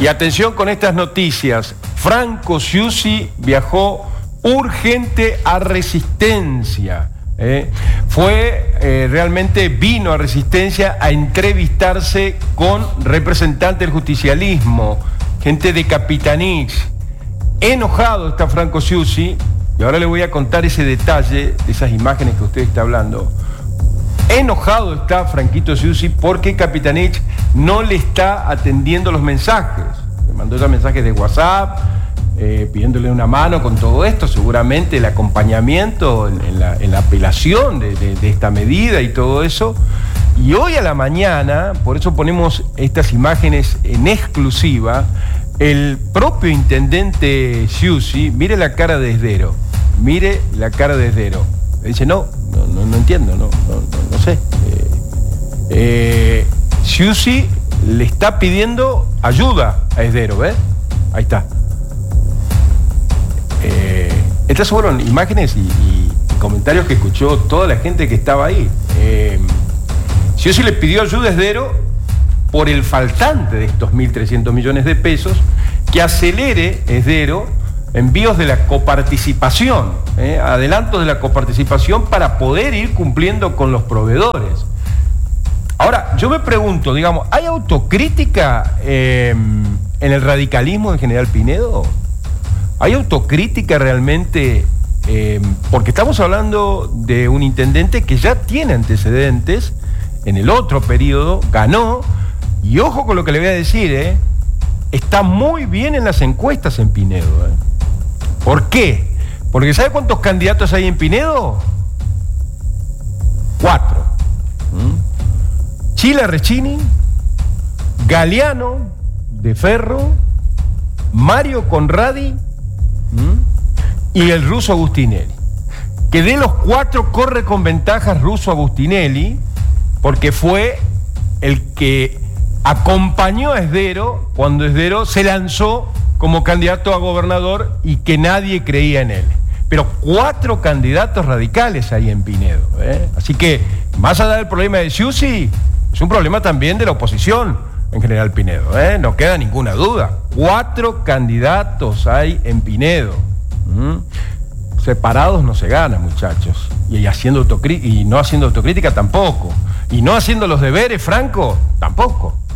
Y atención con estas noticias. Franco Sciussi viajó urgente a Resistencia. Realmente vino a Resistencia a entrevistarse con representantes del justicialismo, gente de Capitanich. Enojado está Franco Sciussi, y ahora le voy a contar ese detalle de esas imágenes que usted está hablando. Enojado está Franquito Sciussi porque Capitanich no le está atendiendo los mensajes. Le mandó ya mensajes de WhatsApp, pidiéndole una mano con todo esto, seguramente el acompañamiento en la apelación de esta medida y todo eso. Y hoy a la mañana, por eso ponemos estas imágenes en exclusiva, el propio intendente Sciussi, mire la cara de Esdero, mire la cara de Esdero. Le dice, no entiendo, no sé. Sciussi le está pidiendo ayuda a Esdero, ¿ves? Ahí está. Estas fueron imágenes y comentarios que escuchó toda la gente que estaba ahí. Sciussi le pidió ayuda a Esdero por el faltante de estos 1.300 millones de pesos, que acelere Esdero envíos de la coparticipación, adelantos de la coparticipación para poder ir cumpliendo con los proveedores. Ahora, yo me pregunto, digamos, ¿hay autocrítica en el radicalismo de General Pinedo? ¿Hay autocrítica realmente? Porque estamos hablando de un intendente que ya tiene antecedentes, en el otro periodo ganó, y ojo con lo que le voy a decir, está muy bien en las encuestas en Pinedo. ¿Por qué? Porque ¿sabe cuántos candidatos hay en Pinedo? 4. Chila Recchini, Galeano de Ferro, Mario Conradi y el ruso Agustinelli. Que de los 4 corre con ventajas ruso Agustinelli, porque fue el que acompañó a Esdero cuando Esdero se lanzó como candidato a gobernador y que nadie creía en él. Pero 4 candidatos radicales hay en Pinedo. Así que, más allá del problema de Sciussi, es un problema también de la oposición en General Pinedo. No queda ninguna duda. 4 candidatos hay en Pinedo. Separados no se gana, muchachos. Y no haciendo autocrítica tampoco. Y no haciendo los deberes, Franco, tampoco.